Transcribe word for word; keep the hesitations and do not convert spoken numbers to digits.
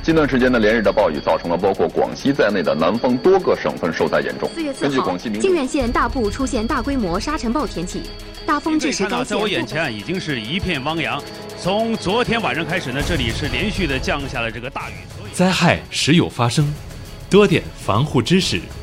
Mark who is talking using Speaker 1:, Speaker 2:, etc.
Speaker 1: 近段时间的连日的暴雨，造成了包括广西在内的南方多个省份受灾严重。
Speaker 2: 四月四号，靖远县大部出现大规模沙尘暴天气，大风致使该县。
Speaker 3: 在我眼前已经是一片汪洋。从昨天晚上开始呢，这里是连续的降下了这个大雨。
Speaker 4: 灾害时有发生，多点防护知识